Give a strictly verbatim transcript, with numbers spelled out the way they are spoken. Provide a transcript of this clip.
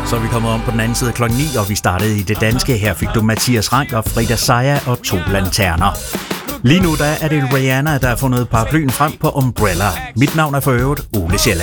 Så er vi kommet om på den anden side klokken ni, og vi startede i det danske. Her fik du Mathias Rank og Frida Saja og To Lanterner. Lige nu der er det Rihanna, der har fundet paraplyen frem på Umbrella. Mit navn er for øvrigt Ole Sjælland.